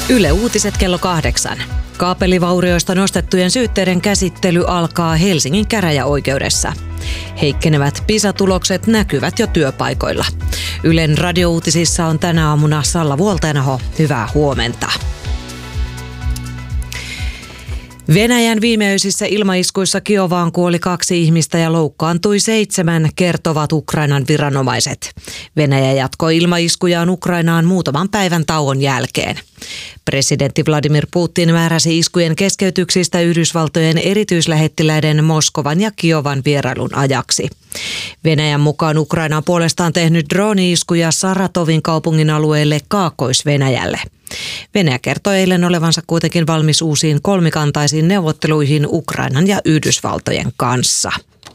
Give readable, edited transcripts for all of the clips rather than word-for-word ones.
Yle Uutiset kello 8. Kaapelivaurioista nostettujen syytteiden käsittely alkaa Helsingin käräjäoikeudessa. Heikkenevät PISA-tulokset näkyvät jo työpaikoilla. Ylen radiouutisissa on tänä aamuna Salla Vuoltenaho. Hyvää huomenta. Venäjän viimeisissä ilmaiskuissa Kiovaan kuoli 2 ihmistä ja loukkaantui 7, kertovat Ukrainan viranomaiset. Venäjä jatkoi ilmaiskujaan Ukrainaan muutaman päivän tauon jälkeen. Presidentti Vladimir Putin määräsi iskujen keskeytyksistä Yhdysvaltojen erityislähettiläiden Moskovan ja Kiovan vierailun ajaksi. Venäjän mukaan Ukraina on puolestaan tehnyt drooni-iskuja Saratovin kaupungin alueelle Kaakkois-Venäjälle. Venäjä kertoi eilen olevansa kuitenkin valmis uusiin kolmikantaisiin neuvotteluihin Ukrainan ja Yhdysvaltojen kanssa.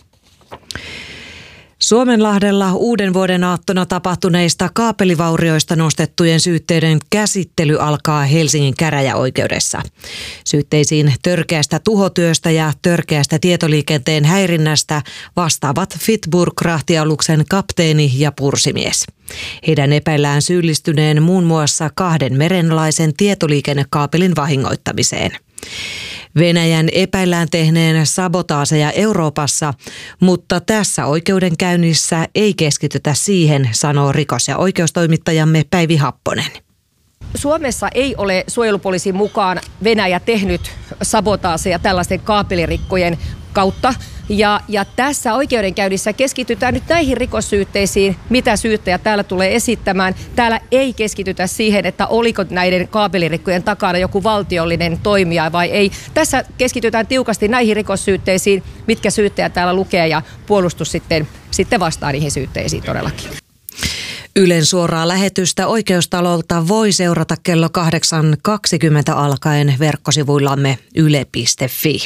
Suomenlahdella uuden vuoden aattona tapahtuneista kaapelivaurioista nostettujen syytteiden käsittely alkaa Helsingin käräjäoikeudessa. Syytteisiin törkeästä tuhotyöstä ja törkeästä tietoliikenteen häirinnästä vastaavat Fitburg-rahtialuksen kapteeni ja pursimies. Heidän epäillään syyllistyneen muun muassa 2 merenlaisen tietoliikennekaapelin vahingoittamiseen. Venäjän epäillään tehneen sabotaaseja Euroopassa, mutta tässä oikeudenkäynnissä ei keskitytä siihen, sanoo rikos- ja oikeustoimittajamme Päivi Happonen. Suomessa ei ole suojelupoliisin mukaan Venäjä tehnyt sabotaaseja tällaisten kaapelirikkojen kautta. Ja tässä oikeudenkäynnissä keskitytään nyt näihin rikossyytteisiin, mitä syyttäjä täällä tulee esittämään. Täällä ei keskitytä siihen, että oliko näiden kaapelirikkojen takana joku valtiollinen toimija vai ei. Tässä keskitytään tiukasti näihin rikossyytteisiin, mitkä syyttäjä täällä lukee ja puolustus sitten vastaa niihin syytteisiin todellakin. Ylen suoraa lähetystä Oikeustalolta voi seurata kello 8.20 alkaen verkkosivuillamme yle.fi.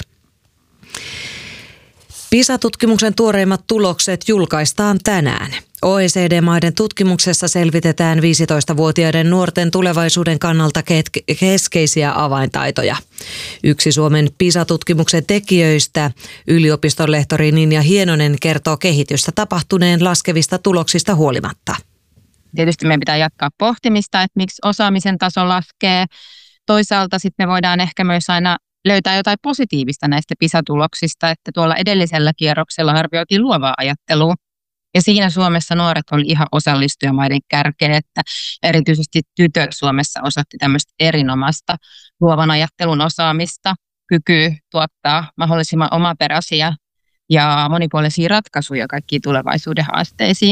PISA-tutkimuksen tuoreimmat tulokset julkaistaan tänään. OECD-maiden tutkimuksessa selvitetään 15-vuotiaiden nuorten tulevaisuuden kannalta keskeisiä avaintaitoja. Yksi Suomen PISA-tutkimuksen tekijöistä, yliopiston lehtori Ninja Hienonen, kertoo kehitystä tapahtuneen laskevista tuloksista huolimatta. Tietysti meidän pitää jatkaa pohtimista, että miksi osaamisen taso laskee. Toisaalta sitten me voidaan ehkä myös aina löytää jotain positiivista näistä PISA-tuloksista, että tuolla edellisellä kierroksella arvioitiin luovaa ajattelua. Ja siinä Suomessa nuoret oli ihan osallistujamaiden kärkeen, että erityisesti tytöt Suomessa osoitti tämmöistä erinomaista luovan ajattelun osaamista, kykyä tuottaa mahdollisimman omaperäisiä ja monipuolisia ratkaisuja kaikkiin tulevaisuuden haasteisiin.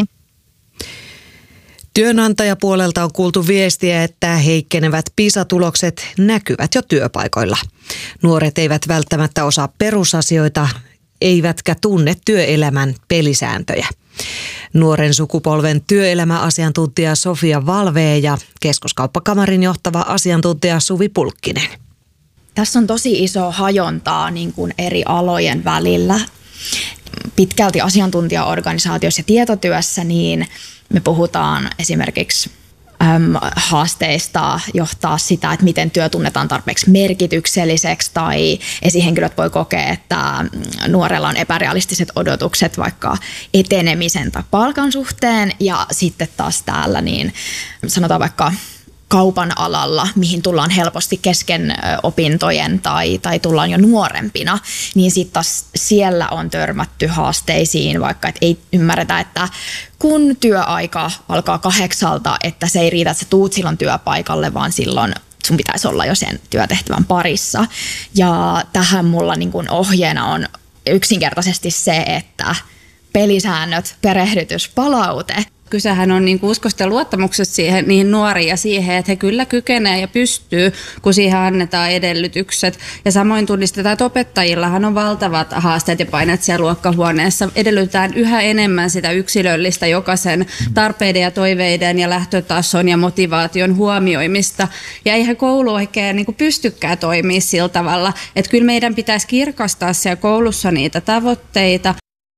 Työnantajapuolelta on kuultu viestiä, että heikkenevät PISA-tulokset näkyvät jo työpaikoilla. Nuoret eivät välttämättä osaa perusasioita, eivätkä tunne työelämän pelisääntöjä. Nuoren sukupolven työelämäasiantuntija Sofia Valvee ja Keskuskauppakamarin johtava asiantuntija Suvi Pulkkinen. Tässä on tosi iso hajontaa niin kuin eri alojen välillä. Pitkälti asiantuntijaorganisaatioissa ja tietotyössä niin me puhutaan esimerkiksi haasteista johtaa sitä, että miten työ tunnetaan tarpeeksi merkitykselliseksi tai esihenkilöt voi kokea, että nuorella on epärealistiset odotukset vaikka etenemisen tai palkan suhteen ja sitten taas täällä niin sanotaan vaikka kaupan alalla, mihin tullaan helposti kesken opintojen tai tullaan jo nuorempina, niin sitten taas siellä on törmätty haasteisiin, vaikka et ei ymmärretä, että kun työaika alkaa 8, että se ei riitä, että sä tuut silloin työpaikalle, vaan silloin sun pitäisi olla jo sen työtehtävän parissa. Ja tähän mulla niin kun ohjeena on yksinkertaisesti se, että pelisäännöt, perehdytys, palaute. Kysehän on niin uskosta ja luottamuksesta siihen, niihin nuoriin ja siihen, että he kyllä kykenevät ja pystyy, kun siihen annetaan edellytykset. Ja samoin tunnistetaan, että opettajillahan on valtavat haasteet ja paineet siellä luokkahuoneessa. Edellytetään yhä enemmän sitä yksilöllistä jokaisen tarpeiden ja toiveiden ja lähtötason ja motivaation huomioimista. Ja eihän koulu oikein niin pystykään toimia sillä tavalla, että kyllä meidän pitäisi kirkastaa siellä koulussa niitä tavoitteita.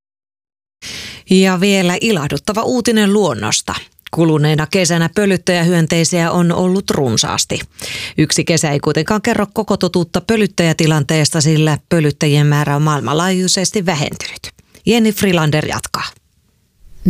Ja vielä ilahduttava uutinen luonnosta. Kuluneena kesänä pölyttäjähyönteisiä on ollut runsaasti. Yksi kesä ei kuitenkaan kerro koko totuutta pölyttäjätilanteesta, sillä pölyttäjien määrä on maailmanlaajuisesti vähentynyt. Jenni Frilander jatkaa.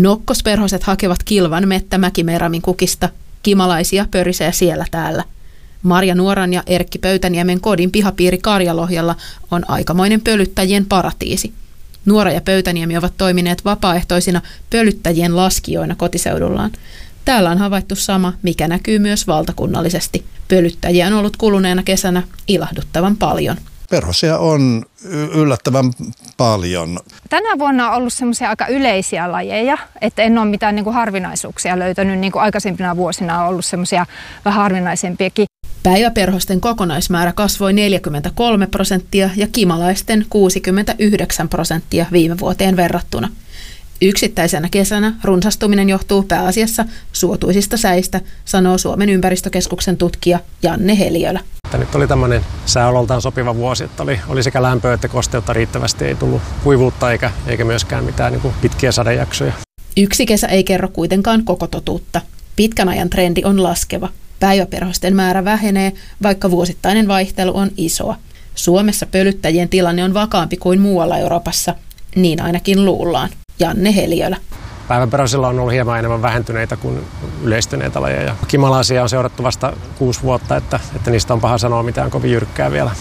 Nokkosperhoset hakevat kilvan mettämäkimeeramin kukista. Kimalaisia pörisee siellä täällä. Marja Nuoran ja Erkki Pöytäniemen kodin pihapiiri Karjalohjalla on aikamoinen pölyttäjien paratiisi. Nuora ja Pöytäniemi ovat toimineet vapaaehtoisina pölyttäjien laskijoina kotiseudullaan. Täällä on havaittu sama, mikä näkyy myös valtakunnallisesti. Pölyttäjiä on ollut kuluneena kesänä ilahduttavan paljon. Perhosia on yllättävän paljon. Tänä vuonna on ollut semmoisia aika yleisiä lajeja, että en ole mitään niin kuin harvinaisuuksia löytänyt. Niin kuin aikaisempina vuosina on ollut semmoisia vähän harvinaisempiakin. Päiväperhosten kokonaismäärä kasvoi 43% ja kimalaisten 69% viime vuoteen verrattuna. Yksittäisenä kesänä runsastuminen johtuu pääasiassa suotuisista säistä, sanoo Suomen ympäristökeskuksen tutkija Janne Heliölä. Nyt oli tämmöinen sääololtaan sopiva vuosi, että oli sekä lämpöä että kosteutta riittävästi, ei tullut kuivuutta eikä myöskään mitään niin kuin pitkiä sadejaksoja. Yksi kesä ei kerro kuitenkaan koko totuutta. Pitkän ajan trendi on laskeva. Päiväperhosten määrä vähenee, vaikka vuosittainen vaihtelu on isoa. Suomessa pölyttäjien tilanne on vakaampi kuin muualla Euroopassa, niin ainakin luullaan. Janne Heliölä. Päiväperhosilla on ollut hieman enemmän vähentyneitä kuin yleistyneitä lajeja. Kimalaisia on seurattu vasta 6 vuotta, että niistä on paha sanoa mitään kovin jyrkkää vielä.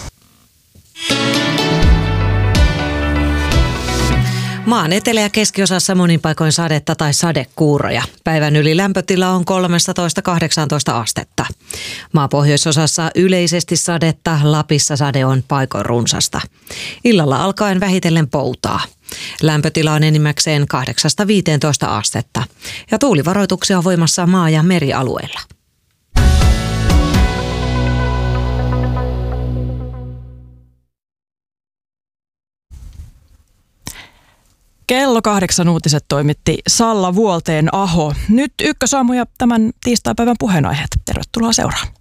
Maan etelä- ja keskiosassa monin paikoin sadetta tai sadekuuroja. Päivän yli lämpötila on 13–18 astetta. Maapohjoisosassa yleisesti sadetta, Lapissa sade on paikoin runsasta. Illalla alkaen vähitellen poutaa. Lämpötila on enimmäkseen 8–15 astetta ja tuulivaroituksia on voimassa maa- ja merialueilla. Kello 8 uutiset toimitti Salla Vuolteen-Aho. Nyt Ykkösaamu ja tämän tiistaipäivän puheenaiheet. Tervetuloa seuraan.